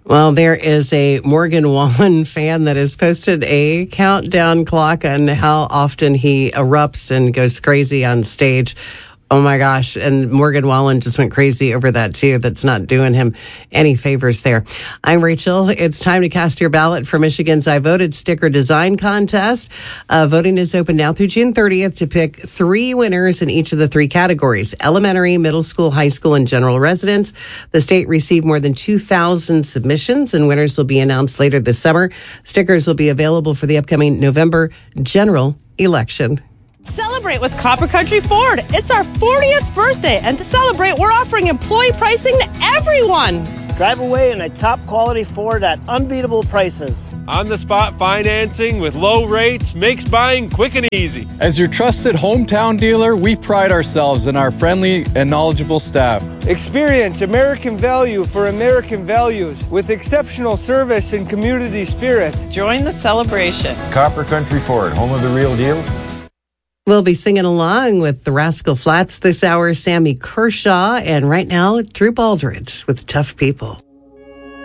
Well, there is a Morgan Wallen fan that has posted a countdown clock on how often he erupts and goes crazy on stage. Oh my gosh. And Morgan Wallen just went crazy over that too. That's not doing him any favors there. I'm Rachel. It's time to cast your ballot for Michigan's I Voted Sticker Design Contest. Voting is open now through June 30th to pick 3 winners in each of the 3 categories: elementary, middle school, high school, and general residence. The state received more than 2,000 submissions, and winners will be announced later this summer. Stickers will be available for the upcoming November general election. Celebrate with Copper Country Ford. It's our 40th birthday, and to celebrate, we're offering employee pricing to everyone. Drive away in a top-quality Ford at unbeatable prices. On-the-spot financing with low rates makes buying quick and easy. As your trusted hometown dealer, we pride ourselves in our friendly and knowledgeable staff. Experience American value for American values with exceptional service and community spirit. Join the celebration. Copper Country Ford, home of the real deal. We'll be singing along with the Rascal Flatts this hour, Sammy Kershaw, and right now, Drew Baldridge with Tough People.